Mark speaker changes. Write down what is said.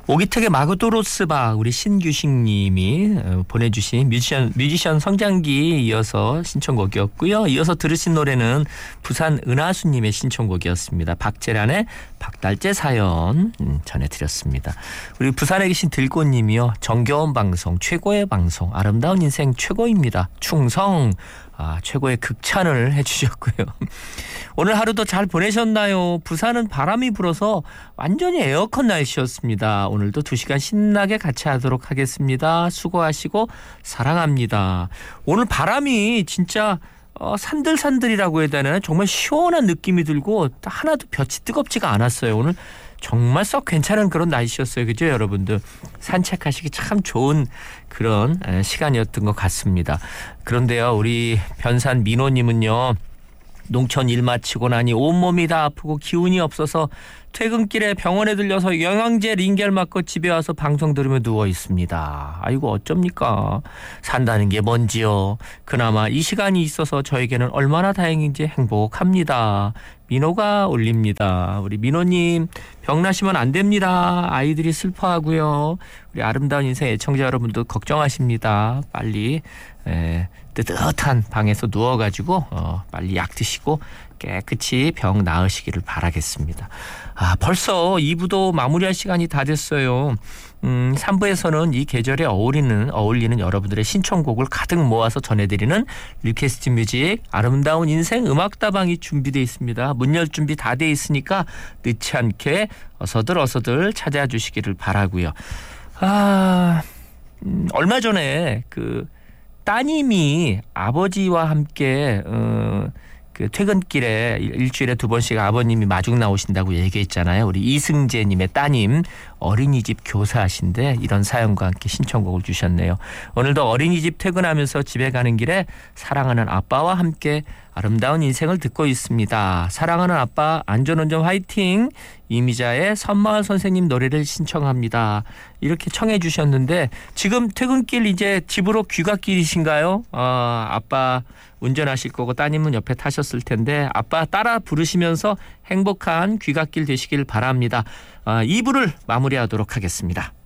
Speaker 1: 오기택의 마그도로스바 우리 신규식님이 보내주신 뮤지션 성장기 이어서 신청곡이었고요. 이어서 들으신 노래는 부산 은하수님의 신청곡이었습니다. 박재란의 박달재 사연 전해드렸습니다. 우리 부산에 계신 들꽃님이요. 정겨운 방송 최고의 방송 아름다운 인생 최고입니다. 충성 최고의 극찬을 해주셨고요. 오늘 하루도 잘 보내셨나요? 부산은 바람이 불어서 완전히 에어컨 날씨였습니다. 오늘도 2시간 신나게 같이 하도록 하겠습니다. 수고하시고 사랑합니다. 오늘 바람이 진짜 산들산들이라고 해야 되나요? 정말 시원한 느낌이 들고 하나도 볕이 뜨겁지가 않았어요. 오늘 정말 썩 괜찮은 그런 날씨였어요. 그죠 여러분들? 산책하시기 참 좋은 그런 시간이었던 것 같습니다. 그런데요 우리 변산 민호님은요. 농촌 일 마치고 나니 온몸이 다 아프고 기운이 없어서 퇴근길에 병원에 들려서 영양제 링겔 맞고 집에 와서 방송 들으며 누워 있습니다. 아이고 어쩝니까? 산다는 게 뭔지요. 그나마 이 시간이 있어서 저에게는 얼마나 다행인지 행복합니다. 민호가 올립니다. 우리 민호님 병나시면 안 됩니다. 아이들이 슬퍼하고요. 우리 아름다운 인생 애청자 여러분도 걱정하십니다. 빨리 뜨뜻한 방에서 누워가지고 빨리 약 드시고 깨끗이 병 나으시기를 바라겠습니다. 벌써 2부도 마무리할 시간이 다 됐어요. 3부에서는 이 계절에 어울리는 여러분들의 신청곡을 가득 모아서 전해드리는 리퀘스트 뮤직 아름다운 인생 음악다방이 준비되어 있습니다. 문 열 준비 다 돼 있으니까 늦지 않게 어서들 찾아와 주시기를 바라고요. 얼마 전에 그 따님이 아버지와 함께 그 퇴근길에 일주일에 2번씩 아버님이 마중 나오신다고 얘기했잖아요. 우리 이승재님의 따님 어린이집 교사하신데 이런 사연과 함께 신청곡을 주셨네요. 오늘도 어린이집 퇴근하면서 집에 가는 길에 사랑하는 아빠와 함께 아름다운 인생을 듣고 있습니다. 사랑하는 아빠 안전운전 화이팅. 이미자의 선마을 선생님 노래를 신청합니다. 이렇게 청해 주셨는데 지금 퇴근길 이제 집으로 귀갓길이신가요? 아빠 운전하실 거고 따님은 옆에 타셨을 텐데 아빠 따라 부르시면서 행복한 귀갓길 되시길 바랍니다. 2부를 마무리하도록 하겠습니다.